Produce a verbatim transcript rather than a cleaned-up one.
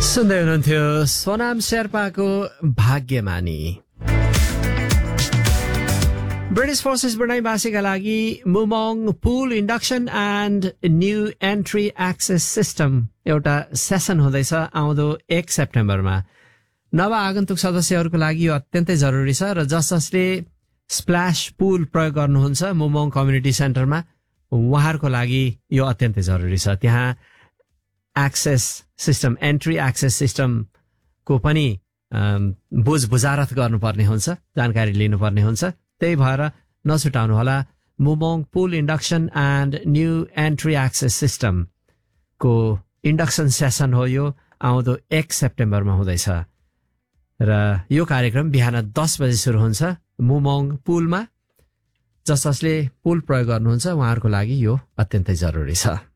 सुन्दै हुनुहुन्थ्यो सोनाम शेर्पाको भाग्यमानी। ब्रिटिश फोर्सेस ब्रुनाईवासीका लागि मुमोङ पुल induction and new entry access system एउटा सेसन हुँदैछ आउँदो एक सेप्टेम्बरमा। नव आगन्तुक सदस्यहरूको लागि यो अत्यन्तै जरुरी छ र जस जसले स्प्ल्याश पुल प्रयोग गर्नुहुन्छ मुमोङ कम्युनिटी सेन्टरमा उहाँहरूको लागि यो अत्यन्तै जरुरी छ। त्यहाँ एक्सेस सिस्टम एन्ट्री एक्सेस सिस्टमको पनि बुझ बुझारत गर्नुपर्ने हुन्छ, जानकारी लिनुपर्ने हुन्छ। त्यही भएर नछुटाउनुहोला। मुमोङ पुल induction and new entry access सिस्टमको इन्डक्सन सेसन हो यो, आउँदो एक सेप्टेम्बरमा हुँदैछ र यो कार्यक्रम बिहान दस बजे सुरु हुन्छ मुमोङ पुलमा। जस जसले पुल प्रयोग गर्नुहुन्छ उहाँहरूको लागि यो अत्यन्तै जरुरी छ।